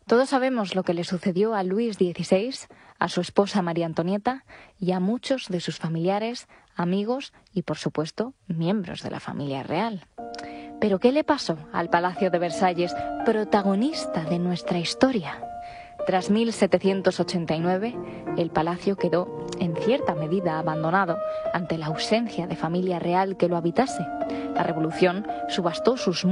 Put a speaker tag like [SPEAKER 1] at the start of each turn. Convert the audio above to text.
[SPEAKER 1] Todos sabemos lo que le sucedió a Luis XVI, a su esposa María Antonieta y a muchos de sus familiares, amigos y, por supuesto, miembros de la familia real. ¿Pero qué le pasó al Palacio de Versalles, protagonista de nuestra historia? Tras 1789, el palacio quedó, en cierta medida, abandonado ante la ausencia de familia real que lo habitase. La Revolución subastó sus